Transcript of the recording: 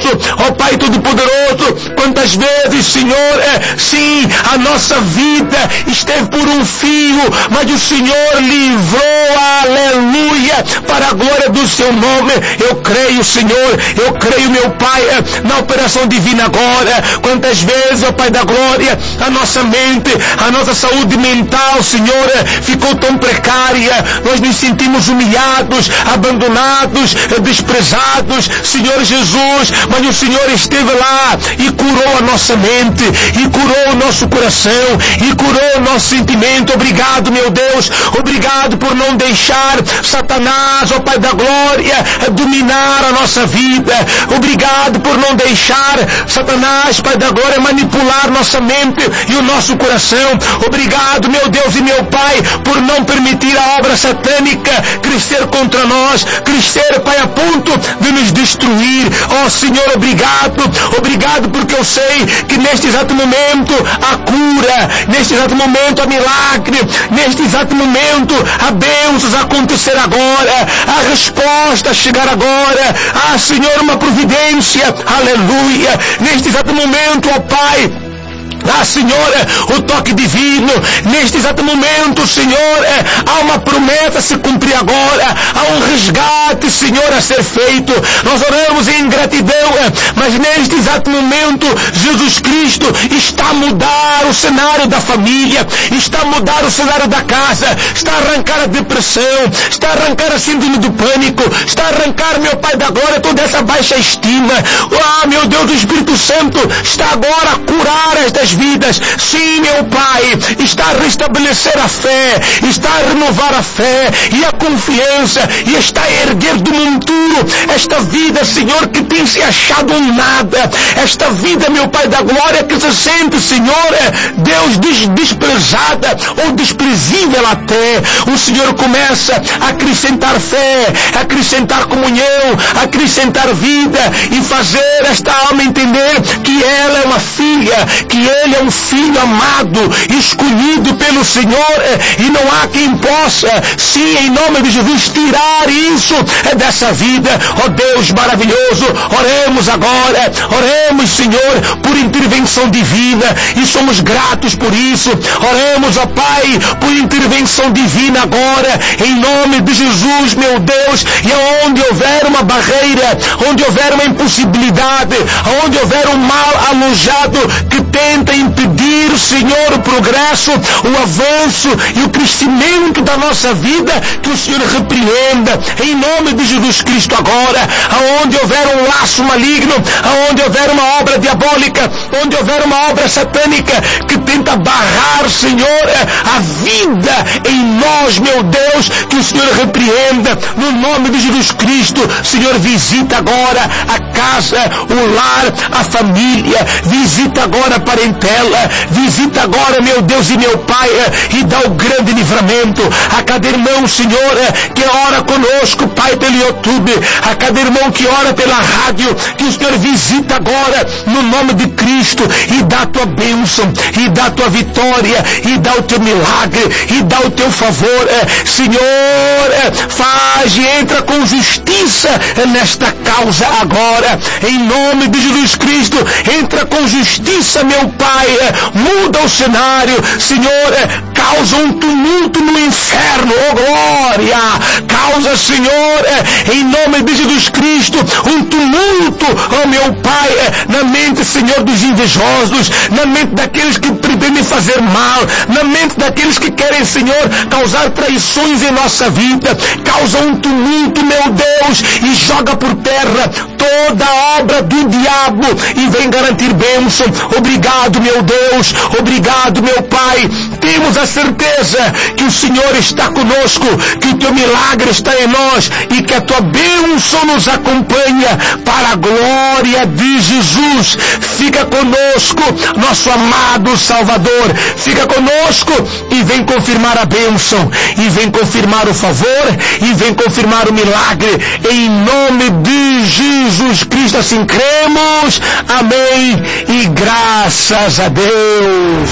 ó Pai Todo-Poderoso, quantas vezes, Senhor, sim, a nossa vida esteve por um fio, mas o Senhor livrou, aleluia, para a glória do seu nome. Eu creio, Senhor, eu creio, meu Pai, na operação divina agora. Quantas vezes, ó Pai da glória, a nossa mente, a nossa saúde mental, Senhor, ficou tão precária, nós nos sentimos humilhados, abandonados, desprezados, Senhor Jesus, mas o Senhor esteve lá e curou a nossa mente, e curou o nosso coração, e curou o nosso sentimento. Obrigado, meu Deus, obrigado por não deixar Satanás, ó Pai da glória, dominar a nossa vida. Obrigado por não deixar Satanás, Pai da glória, manipular nossa mente e o nosso coração. Obrigado, meu Deus e meu Pai, por não permitir a obra satânica crescer contra nós, crescer, Pai, a ponto de nos destruir. Ó Senhor, obrigado porque eu sei que neste exato momento a cura, neste exato momento a milagre, neste exato momento a bênçãos acontecer agora, a resposta chegar agora. Ah, Senhor, uma providência, aleluia, neste exato momento, ó Pai. Ah, Senhor, o toque divino, neste exato momento, Senhor, há uma promessa a se cumprir agora, há um resgate, Senhor, a ser feito. Nós oramos em gratidão, mas neste exato momento, Jesus Cristo está a mudar o cenário da família, está a mudar o cenário da casa, está a arrancar a depressão, está a arrancar a síndrome do pânico, está a arrancar, meu Pai da glória, toda essa baixa estima. Ah, meu Deus, o Espírito Santo está agora a curar estas vidas. Sim, meu Pai, está a restabelecer a fé, está a renovar a fé e a confiança, e está a erguer do monturo esta vida, Senhor, que tem se achado um nada, esta vida, meu Pai da glória, que se sente, Senhor, Deus, desprezada ou desprezível até. O Senhor começa a acrescentar fé, a acrescentar comunhão, a acrescentar vida e fazer esta alma entender que ela é uma filha, que ele é um filho amado, escolhido pelo Senhor, e não há quem possa, sim, em nome de Jesus, tirar isso dessa vida. Ó Deus maravilhoso, oremos agora, oremos, Senhor, por intervenção divina, e somos gratos por isso. Oremos, ó Pai, por intervenção divina agora, em nome de Jesus, meu Deus, e onde houver uma barreira, onde houver uma impossibilidade, onde houver um mal alojado que tenta impedir, Senhor, o progresso, o avanço e o crescimento da nossa vida, que o Senhor repreenda, em nome de Jesus Cristo agora. Aonde houver um laço maligno, aonde houver uma obra diabólica, onde houver uma obra satânica que tenta barrar, Senhor, a vida em nós, meu Deus, que o Senhor repreenda, no nome de Jesus Cristo. Senhor, visita agora a casa, o lar, a família, visita agora a parentela, visita agora, meu Deus e meu Pai, e dá o grande livramento a cada irmão, Senhor, que ora conosco, Pai, pelo YouTube, a cada irmão que ora pela rádio, que o Senhor visita agora, no nome de Cristo, e dá a tua bênção, e dá a tua vitória, e dá o teu milagre, e dá o teu favor, Senhor, faz e entra com justiça nesta causa agora, em nome de Jesus Cristo. Entra com justiça, meu Pai, muda o cenário, Senhor, causa um tumulto no inferno, oh glória, causa, Senhor, em nome de Jesus Cristo, um tumulto, oh meu Pai, na mente, Senhor, dos invejosos, na mente daqueles que pretendem fazer mal, na mente daqueles que querem, Senhor, causar traições em nossa vida. Causa um tumulto, meu Deus, e joga por terra toda a obra do diabo e vem garantir bênção. Obrigado, meu Deus, obrigado, meu Pai. Temos a certeza que o Senhor está conosco, que o teu milagre está em nós e que a tua bênção nos acompanha para a glória de Jesus. Fica conosco, nosso amado Salvador, fica conosco e vem confirmar a bênção, e vem confirmar o favor, e vem confirmar o milagre, em nome de Jesus Cristo, assim cremos, amém, e graças a Deus.